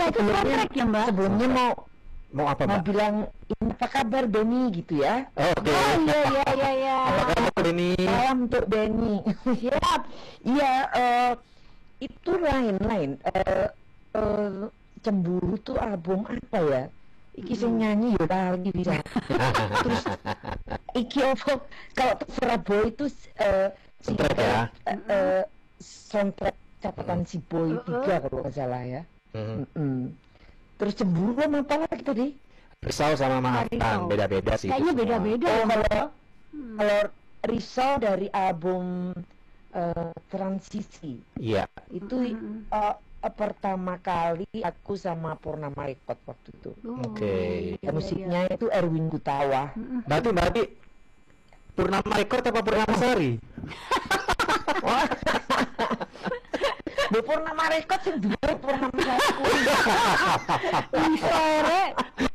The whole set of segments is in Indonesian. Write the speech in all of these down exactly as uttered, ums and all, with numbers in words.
ya, itu sebelumnya, soundtrack ya, Mbak? sebelumnya mau Mau apa, mau Mbak? bilang ini apa kabar Benny gitu ya. Oh, Oke. Oh iya iya iya iya. Apa kabar ini? Salam untuk Benny. Siap. Iya, eh, itu lain-lain. Eh, eh, Cemburu tuh album apa ya? Iki sing nyanyi ya lagi bisa. Terus iki opo kalau terserah boy itu eh, si- Soundtrack ya? eh, eh, soundtrack catatan si boy tiga kalau nggak salah ya. Mhm. Mm-mm. Terus cemburu sama apa lagi tadi? Risau sama maafkan, Risau. beda-beda sih. Kayaknya itu semua. beda-beda Oh, ya, Mbak. kalau Hmm. kalau Risau dari album eh, Transisi Iya. itu Mm-mm. eh, eh, pertama kali aku sama Purnama Record waktu itu. Oh, Oke. iya, iya, Musiknya itu Erwin Gutawa. Mm-mm. Berarti berarti Purnama Record apa Purnama Sari? Bu Purnama Record sing duwe Purnama Sari. Sore.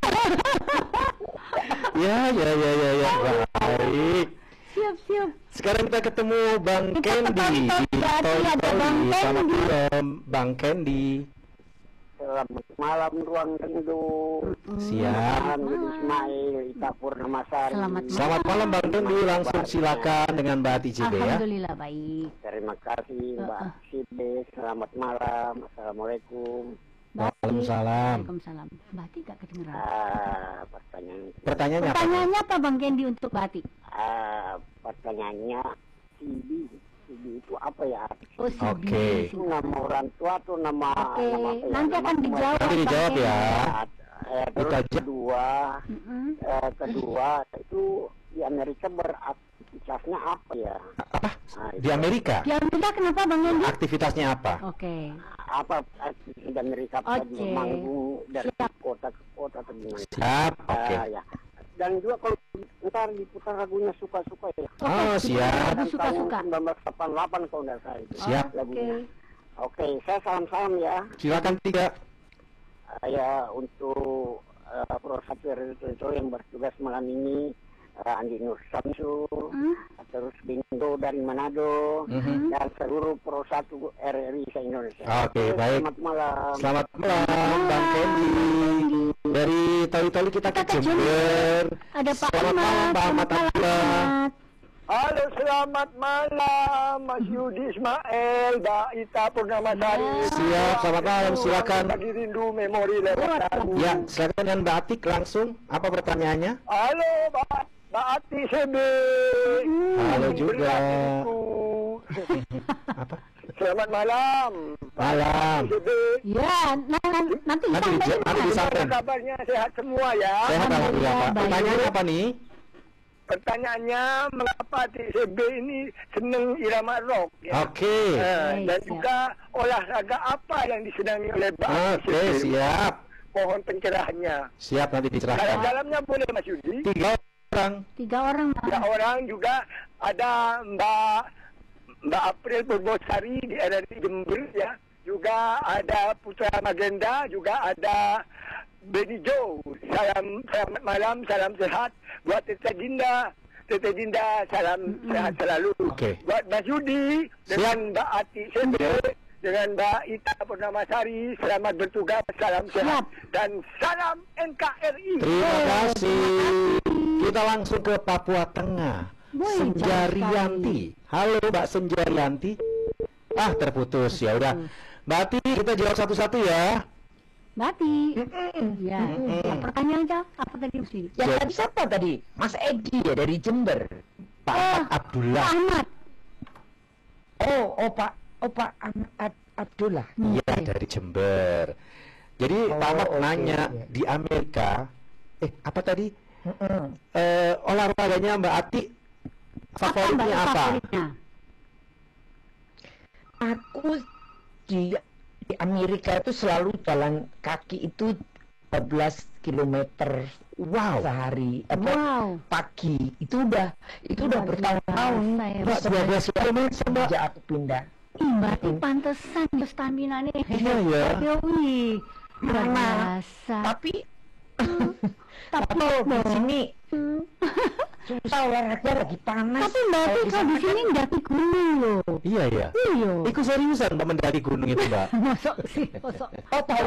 Ya, ya, ya, ya, ya. Baik. Siap siap. Sekarang kita ketemu Bang Kita Candy ketemu di Bang Toy Candy, ada Story. Bang Selamat Candy. malam, Bang Candy. Selamat malam ruang teduh. Siap. Malam Yudi Ismail, Ita Purnamasari. Selamat malam. Selamat malam Bang Candy. Langsung silakan dengan Mbak Ati C B ya. Alhamdulillah baik. Terima kasih Mbak Uh-uh. Sibe. Selamat malam. Assalamualaikum. Waalaikumsalam. Waalaikumsalam. Bati gak kedengeran. Ah, pertanyaan Pertanyaannya apa? Pertanyaannya apa Bang Candy untuk Bati? ah, pertanyaannya C B. C B itu apa ya? Oh, si Oke. Bi. Itu nama orang tua atau nama Oke, nama apa ya? nanti Nama akan semua. dijawab. Nanti dijawab Bang ya. Candy. Eh, terus Kita aja. kedua, Mm-mm. eh, kedua itu di Amerika beraktivitasnya apa ya? Apa? Nah, Di Amerika? Di Amerika kenapa Bang Candy? Aktivitasnya apa? Oke. apa aktivitas di Amerika Oke. okay. manggung dari Siap. kota ke kota atau gimana? Siap. Oke. Ah, ya. Dan juga kalau ntar diputar lagunya suka-suka ya. Oh, siap. Lagu suka-suka. seribu sembilan ratus delapan puluh delapan kalau nggak salah itu. Siap. Oke. Lagunya. Oke, saya salam-salam ya. Silakan tiga. Ah, ya untuk uh, Pro Satu R R yang bertugas malam ini, uh, Andi Nur Samsu, Hmm? terus Bingo dari Manado, Mhm. dan seluruh Pro Satu R R I se-Indonesia. Oke, baik. Selamat malam. Selamat malam Bang Candy. Dari Toli-Toli kita ke Kita ke Jember. Ada Pak Selamat Ahmad. malam Pak Ahmad Selamat malam, Abdullah. Ahmad. Halo, selamat malam Mas Yudi Ismail, Mbak Ita Purnamasari. Siap, selamat malam, silakan. Bagi rindu memori lewat lagu. Ya, silakan dengan Mbak Atik langsung. Apa pertanyaannya? Halo, Mbak Mbak Ati C B. Halo juga. Berat Apa? Selamat malam. Malam. C B. Ya, nah, nanti Nanti disampaikan. dija- nanti Mas. disampaikan. Gimana kabarnya, sehat semua ya? Sehat alhamdulillah Pak. Baik. Pertanyaannya apa nih? Pertanyaannya, mengapa Ati C B ini seneng irama rock ya? Oke. Eh, Baik, dan siap. juga olahraga apa yang disenangi oleh Mbak Ati C B? Oke, siap. Mohon pencerahannya. Siap nanti Kalau dicerahkan. dalamnya boleh Mas Yudi. Tiga orang. Tiga orang. Mas. Tiga orang juga ada Mbak Mbak April Purbosari di R R I Jember ya. Juga ada Putra Magenda, juga ada Benny Joe. Salam selamat malam, salam sehat buat Tete Dinda. Tete Dinda, salam sehat selalu. Oke. Buat Mas Yudi dengan Mbak Ati C B, dengan Mbak Ita Purnamasari, selamat bertugas, salam sehat dan salam N K R I. Terima kasih. Kita langsung ke Papua Tengah. Woi, Senjarianti. Halo Mbak Senjarianti. Ah, terputus. Ya udah. Mbak Ati, kita jawab satu-satu ya. Bati. Ya. Ya, pertanyaannya apa tadi mesti? Yang tadi siapa tadi? Mas Edi ya dari Jember. Pak Oh, Ahmad Pak Abdullah. Ahmad. Oh, oh Pak, oh Pak Ahmad Ab- Abdullah. Iya, dari Jember. Jadi Oh, Pak Ahmad oke, nanya iya. di Amerika. Eh, apa tadi? Mm-mm. Eh, olahraganya Mbak Ati favoritnya Mbak, apa? favoritnya? Aku di di Amerika itu selalu jalan kaki itu dua belas kilometer Wow. sehari. Apa, Wow. pagi itu udah itu udah Luar bertahun-tahun. biasa ya, Mbak, dua belas kilometer, Mbak. sejak aku pindah. Ih, Bati pantesan ya stamina nih. Iya, ya. Ya, wih. Luar Karena biasa. tapi Tapi kalau di loh. sini Hmm. susah olahraga lagi panas. Tapi Mbak Ati kalau di sini mendaki gunung loh. Iya ya. Iya. Ikut seriusan Mbak mendaki gunung itu Mbak. Masuk sih, masuk. Oh, tahu